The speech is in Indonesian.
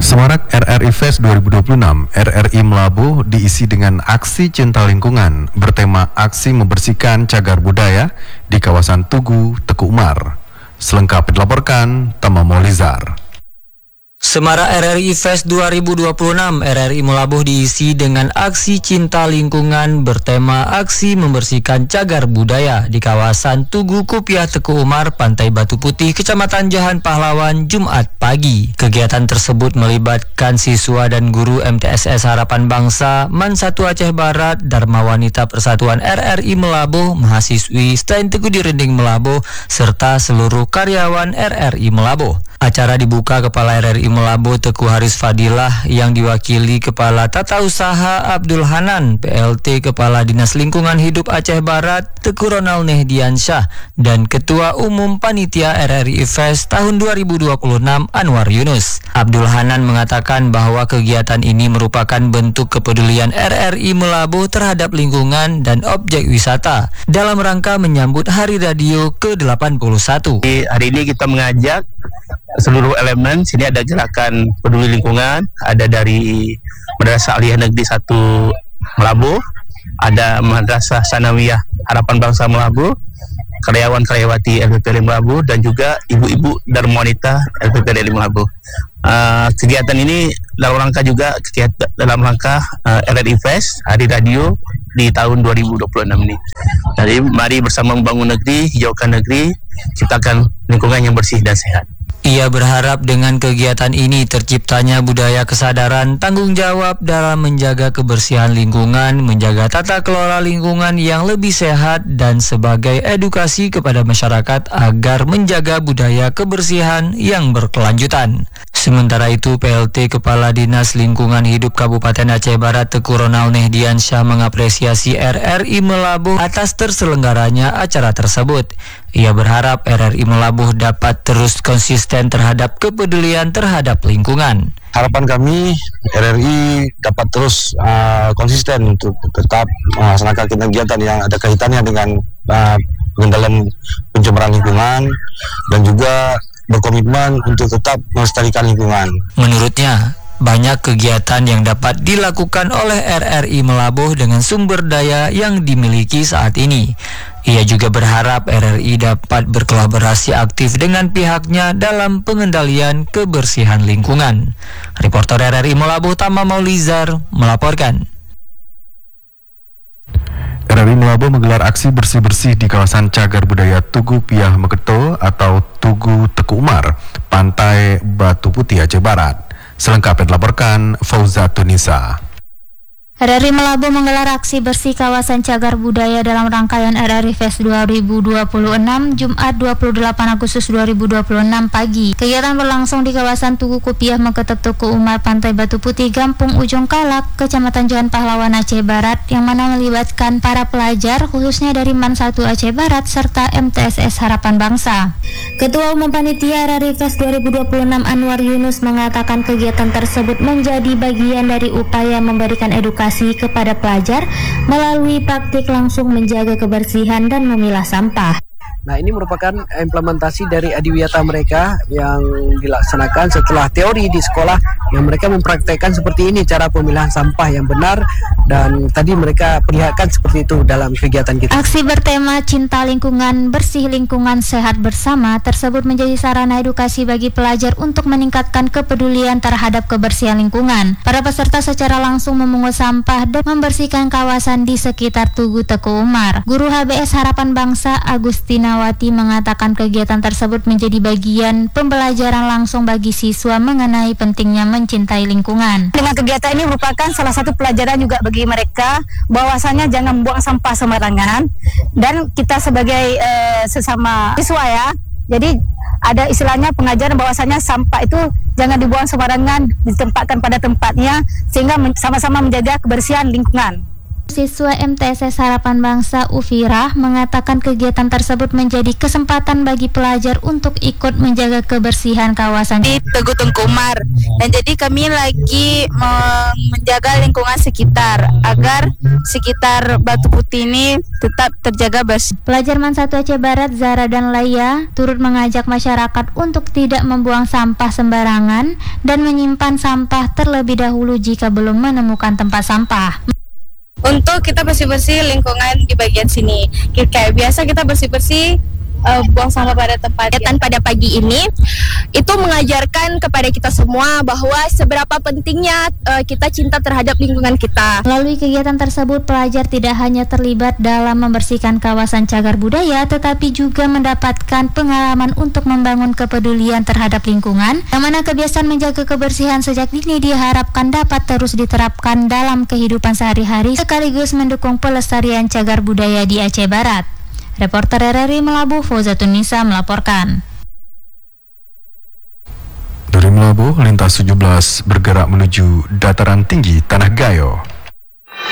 Semarak RRI Fest 2026, RRI Melabuh diisi dengan aksi cinta lingkungan bertema aksi membersihkan cagar budaya di kawasan Tugu, Teku Umar. Selengkapnya dilaporkan Tama Maulizar. Semarak RRI Fest 2026, RRI Melabuh diisi dengan aksi cinta lingkungan bertema aksi membersihkan cagar budaya di kawasan Tugu Kupiah Teku Umar, Pantai Batu Putih, Kecamatan Jahan Pahlawan, Jumat pagi. Kegiatan tersebut melibatkan siswa dan guru MTSS Harapan Bangsa, MAN 1 Aceh Barat, Dharma Wanita Persatuan RRI Melabuh, mahasiswi STAN Teguh Dirinding Melabuh, serta seluruh karyawan RRI Melabuh. Acara dibuka Kepala RRI Melabuh Teguh Haris Fadilah yang diwakili Kepala Tata Usaha Abdul Hanan, PLT Kepala Dinas Lingkungan Hidup Aceh Barat Teguh Ronald Nehdiansyah, dan Ketua Umum Panitia RRI Fest tahun 2026 Anwar Yunus. Abdul Hanan mengatakan bahwa kegiatan ini merupakan bentuk kepedulian RRI Melabuh terhadap lingkungan dan objek wisata dalam rangka menyambut Hari Radio ke-81. Hari ini kita mengajak seluruh elemen. Sini ada gerakan peduli lingkungan, ada dari Madrasah Aliyah Negeri 1 Melabuh, ada Madrasah Sanawiyah Harapan Bangsa Melabuh, karyawan-karyawati LPPRI Melabuh, dan juga ibu-ibu Dharma Wanita LPPRI Melabuh. Kegiatan ini dalam rangka RRI Fest Hari Radio di tahun 2026 ini. Jadi mari bersama membangun negeri, hijaukan negeri, ciptakan lingkungan yang bersih dan sehat. Ia berharap dengan kegiatan ini terciptanya budaya kesadaran tanggung jawab dalam menjaga kebersihan lingkungan, menjaga tata kelola lingkungan yang lebih sehat, dan sebagai edukasi kepada masyarakat agar menjaga budaya kebersihan yang berkelanjutan. Sementara itu, PLT Kepala Dinas Lingkungan Hidup Kabupaten Aceh Barat Teguh Ronald Nehdiansyah mengapresiasi RRI Melabuh atas terselenggaranya acara tersebut. Ia berharap RRI Melabuh dapat terus konsisten terhadap kepedulian terhadap lingkungan. Harapan kami RRI dapat terus konsisten untuk tetap melaksanakan kegiatan yang ada kaitannya dengan pengendalian pencemaran lingkungan dan juga berkomitmen untuk tetap melestarikan lingkungan. Menurutnya, banyak kegiatan yang dapat dilakukan oleh RRI Melabuh dengan sumber daya yang dimiliki saat ini. Ia juga berharap RRI dapat berkolaborasi aktif dengan pihaknya dalam pengendalian kebersihan lingkungan. Reporter RRI Melabuh Tama Maulizar melaporkan. RRI Melabuh menggelar aksi bersih-bersih di kawasan cagar budaya Tugu Piah Meketo atau Tugu Teku Umar, Pantai Batu Putih, Aceh Barat. Selengkapnya dilaporkan Fauza Tunisa. RRI Melabuh menggelar aksi bersih kawasan cagar budaya dalam rangkaian RRI Fest 2026 Jumat 28 Agustus 2026 pagi. Kegiatan berlangsung di kawasan Tugu Kupiah Meketo Teku Umar, Pantai Batu Putih, Gampung Ujung Kalak, Kecamatan Jahan Pahlawan, Aceh Barat, yang mana melibatkan para pelajar khususnya dari MAN 1 Aceh Barat serta MTSS Harapan Bangsa. Ketua Umum Panitia RRI Fest 2026 Anwar Yunus mengatakan kegiatan tersebut menjadi bagian dari upaya memberikan edukasi kepada pelajar melalui praktik langsung menjaga kebersihan dan memilah sampah. Nah, ini merupakan implementasi dari adiwiyata mereka yang dilaksanakan setelah teori di sekolah, yang mereka mempraktekkan seperti ini cara pemilahan sampah yang benar, dan tadi mereka perlihatkan seperti itu dalam kegiatan kita. Aksi bertema cinta lingkungan, bersih lingkungan, sehat bersama tersebut menjadi sarana edukasi bagi pelajar untuk meningkatkan kepedulian terhadap kebersihan lingkungan. Para peserta secara langsung memungut sampah dan membersihkan kawasan di sekitar Tugu Teku Umar. Guru HBS Harapan Bangsa Agustina Wati mengatakan kegiatan tersebut menjadi bagian pembelajaran langsung bagi siswa mengenai pentingnya mencintai lingkungan. Dengan kegiatan ini merupakan salah satu pelajaran juga bagi mereka bahwasanya jangan buang sampah sembarangan, dan kita sebagai sesama siswa ya, jadi ada istilahnya pengajaran bahwasanya sampah itu jangan dibuang sembarangan, ditempatkan pada tempatnya sehingga sama-sama menjaga kebersihan lingkungan. Siswa MTSS Harapan Bangsa Ufirah mengatakan kegiatan tersebut menjadi kesempatan bagi pelajar untuk ikut menjaga kebersihan kawasan di Teguh Tengku Umar, dan jadi kami lagi menjaga lingkungan sekitar agar sekitar Batu Putih ini tetap terjaga bersih. Pelajar MAN 1 Aceh Barat Zara dan Laya turut mengajak masyarakat untuk tidak membuang sampah sembarangan dan menyimpan sampah terlebih dahulu jika belum menemukan tempat sampah. Untuk kita bersih-bersih lingkungan di bagian sini, kayak biasa kita bersih-bersih buang sampah pada tempatnya. Dan pada pagi ini itu mengajarkan kepada kita semua bahwa seberapa pentingnya kita cinta terhadap lingkungan kita. Melalui kegiatan tersebut, pelajar tidak hanya terlibat dalam membersihkan kawasan cagar budaya, tetapi juga mendapatkan pengalaman untuk membangun kepedulian terhadap lingkungan, yang mana kebiasaan menjaga kebersihan sejak dini diharapkan dapat terus diterapkan dalam kehidupan sehari-hari, sekaligus mendukung pelestarian cagar budaya di Aceh Barat. Reporter RRI Melabuh, Fauzatun Nisa melaporkan. Dari Melabuh, lintas 17 bergerak menuju dataran tinggi Tanah Gayo.